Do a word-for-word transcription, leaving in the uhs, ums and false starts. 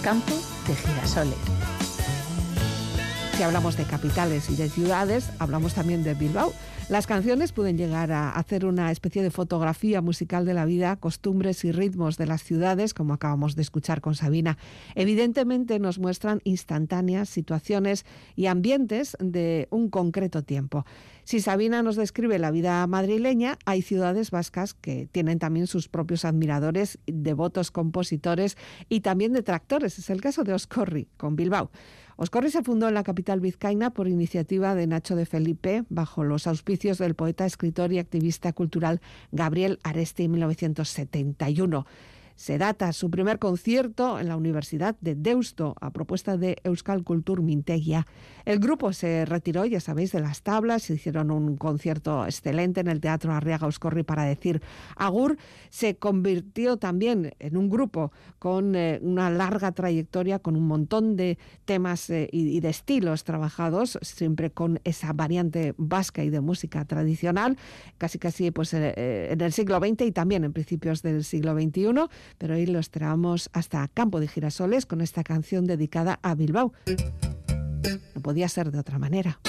Campo de Girasoles. Si hablamos de capitales y de ciudades, hablamos también de Bilbao. Las canciones pueden llegar a hacer una especie de fotografía musical de la vida, costumbres y ritmos de las ciudades, como acabamos de escuchar con Sabina. Evidentemente nos muestran instantáneas situaciones y ambientes de un concreto tiempo. Si Sabina nos describe la vida madrileña, hay ciudades vascas que tienen también sus propios admiradores, devotos compositores y también detractores. Es el caso de Oscorri, con Bilbao. Oscorri se fundó en la capital vizcaína por iniciativa de Nacho de Felipe, bajo los auspicios del poeta, escritor y activista cultural Gabriel Aresti en mil novecientos setenta y uno. Se data su primer concierto en la Universidad de Deusto, a propuesta de Euskal Kultur Mintegia. El grupo se retiró, ya sabéis, de las tablas, hicieron un concierto excelente en el Teatro Arriaga Oscorri para decir agur. Se convirtió también en un grupo con eh, una larga trayectoria, con un montón de temas eh, y, y de estilos trabajados, siempre con esa variante vasca y de música tradicional, casi casi pues eh, en el siglo veinte y también en principios del siglo veintiuno. Pero hoy los traemos hasta Campo de Girasoles con esta canción dedicada a Bilbao. No podía ser de otra manera.